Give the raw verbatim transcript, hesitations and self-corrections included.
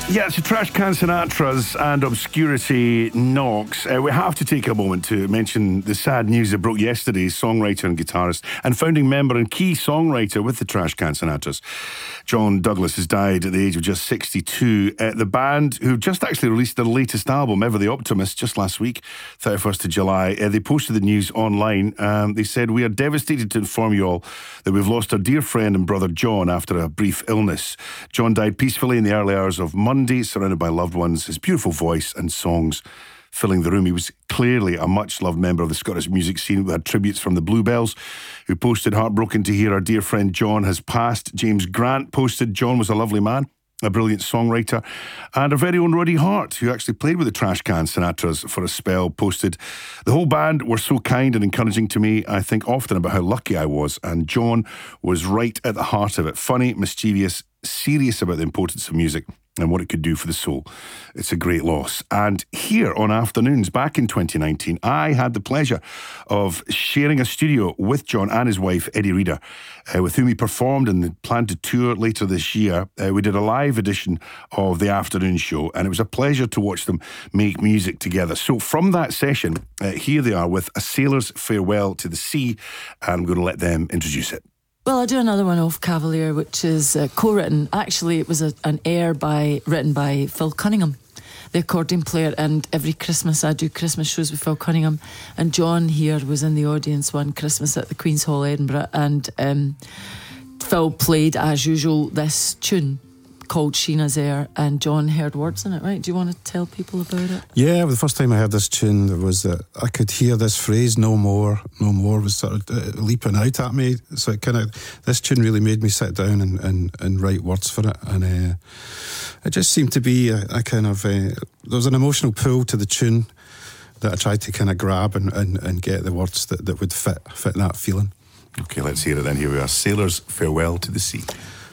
Yeah, it's a Trash Can Sinatras and Obscurity Knocks. Uh, we have to take a moment to mention the sad news that broke yesterday. Songwriter and guitarist and founding member and key songwriter with the Trash Can Sinatras, John Douglas, has died at the age of just sixty-two. Uh, the band, who just actually released their latest album, Ever the Optimist, just last week, thirty-first of July, uh, they posted the news online. Um, they said, "We are devastated to inform you all that we've lost our dear friend and brother John after a brief illness. John died peacefully in the early hours of Monday, surrounded by loved ones, his beautiful voice and songs filling the room. He was clearly a much-loved member of the Scottish music scene. We had tributes from the Bluebells, who posted, "Heartbroken to hear our dear friend John has passed." James Grant posted, "John was a lovely man, a brilliant songwriter." And our very own Roddy Hart, who actually played with the Trash Can Sinatras for a spell, posted, "The whole band were so kind and encouraging to me. I think often about how lucky I was, and John was right at the heart of it. Funny, mischievous, serious about the importance of music and what it could do for the soul. It's a great loss." And here on Afternoons, back in twenty nineteen, I had the pleasure of sharing a studio with John and his wife, Eddie Reader, uh, with whom he performed and planned to tour later this year. Uh, we did a live edition of the Afternoon Show, and it was a pleasure to watch them make music together. So from that session, uh, here they are with A Sailor's Farewell to the Sea, and I'm going to let them introduce it. Well, I do another one off Cavalier, which is uh, co-written. Actually, it was a, an air by written by Phil Cunningham, the accordion player. And every Christmas, I do Christmas shows with Phil Cunningham. And John here was in the audience one Christmas at the Queen's Hall, Edinburgh. And um, Phil played, as usual, this tune called Sheena's Air, and John heard words in it, right? Do you want to tell people about it? Yeah, the first time I heard this tune, it was that I could hear this phrase, "no more, no more," was sort of uh, leaping out at me. So it kind of, this tune really made me sit down and, and, and write words for it. And uh, it just seemed to be a, a kind of, uh, there was an emotional pull to the tune that I tried to kind of grab and, and, and get the words that, that would fit, fit that feeling. Okay, let's hear it then. Here we are. Sailor's Farewell to the Sea.